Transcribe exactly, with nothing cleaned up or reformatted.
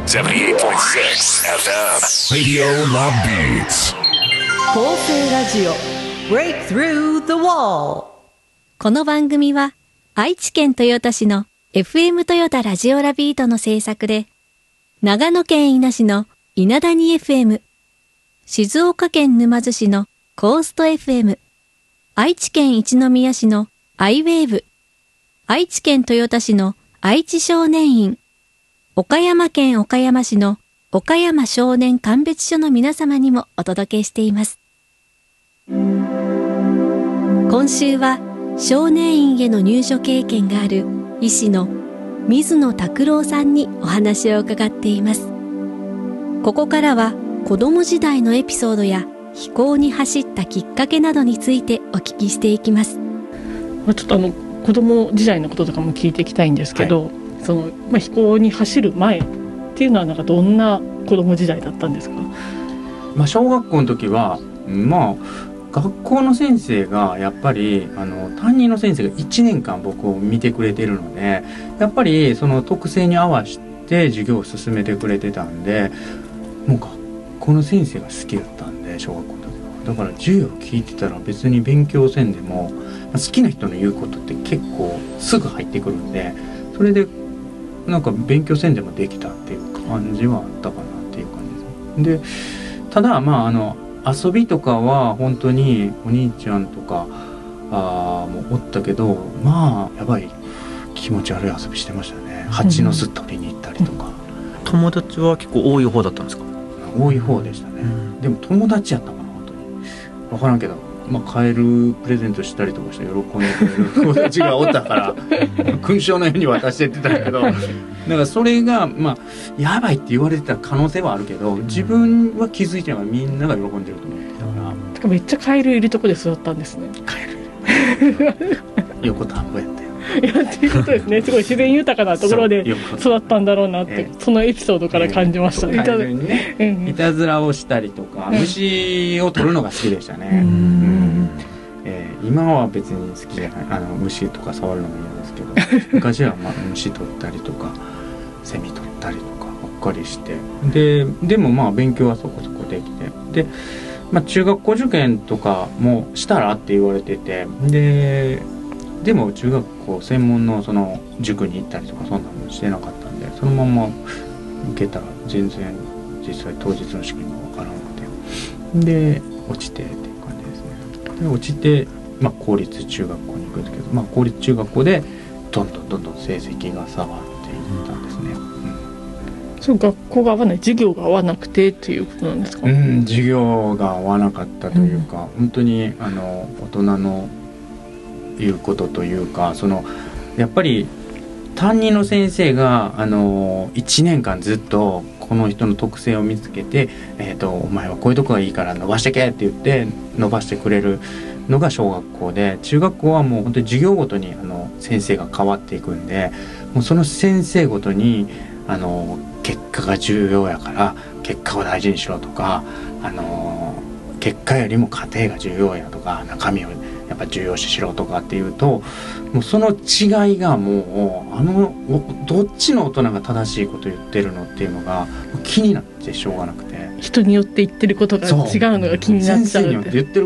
セブンティーエイトポイントシックス エフエムRadio Love Beats 構成ラジオ Break Through the Wall。 この番組は愛知県豊田市の エフエム 豊田ラジオラビートの制作で、長野県伊那市の稲谷 エフエム、静岡県沼津市のコースト エフエム、愛知県一宮市のアイウェーブ、愛知県豊田市の愛知少年院、岡山県岡山市の岡山少年鑑別所の皆様にもお届けしています。今週は少年院への入所経験がある医師の水野拓郎さんにお話を伺っています。ここからは子供時代のエピソードや非行に走ったきっかけなどについてお聞きしていきます。 ちょっとあの子供時代のこととかも聞いていきたいんですけど、はい、そのまあ、非行に走る前っていうのはなんかどんな子供時代だったんですか？ まあ、小学校の時はまあ学校の先生がやっぱりあの担任の先生がいちねんかん僕を見てくれてるので、やっぱりその特性に合わせて授業を進めてくれてたんで、もう学校の先生が好きだったんで、小学校の時はだから授業聞いてたら別に勉強せんでも好きな人の言うことって結構すぐ入ってくるんで、それでなんか勉強せんでもできたっていう感じはあったかなっていう感じです。でただまああの遊びとかは本当にお兄ちゃんとかあもおったけど、まあやばい気持ち悪い遊びしてましたね。蜂の巣取りに行ったりとか、うん、 友達は結構多い方だったんですか？ 多い方でしたね、うん、でも友達やったかな本当に分からんけど、まあ、カエルプレゼントしたりとかして喜んでくれる友達がおったから勲章のように渡してってたけどだからそれがまあやばいって言われてた可能性はあるけど、自分は気づいてないからみんなが喜んでると思ってたから。 てかめっちゃカエルいるとこで育ったんですね。 カエル横田んぼやったよ。 いやっていうことですね。すごい自然豊かなところで育ったんだろうなって、そのエピソードから感じましたね。 カエルにね、うん、いたずらをしたりとか、虫を取るのが好きでしたね。うん、えー、今は別に好きじゃない。あの虫とか触るのも嫌ですけど昔はまあ虫取ったりとかセミ取ったりとかばっかりして、ででもまあ勉強はそこそこできて、で、まあ、中学校受験とかもしたらって言われてて、ででも中学校専門のその塾に行ったりとかそんなのしてなかったんで、そのまま受けたら全然実際当日の試験が分からなくて、で落ちてっていう感じですね。で落ちて、まあ、公立中学校に行くんですけど、まあ、公立中学校でどんどんどんどん成績が下がっていったんですね、うん、 そう学校が合わない、授業が合わなくてっていうことなんですか？ うん、授業が合わなかったというか、うん、本当にあの大人のいうことというか、そのやっぱり担任の先生があのいちねんかんずっとこの人の特性を見つけて、えーと、お前はこういうとこがいいから伸ばしてけって言って伸ばしてくれるのが小学校で、中学校はもう本当に授業ごとにあの先生が変わっていくんで、もうその先生ごとにあの結果が重要やから結果を大事にしろとか、あの結果よりも過程が重要やとか、中身をやっぱ重要視しろとかっていうと、もうその違いがもうあのどっちの大人が正しいこと言ってるのっていうのが気になってしょうがなくて、 人によって言ってることが違うのが気になっちゃう。 先生によって言ってる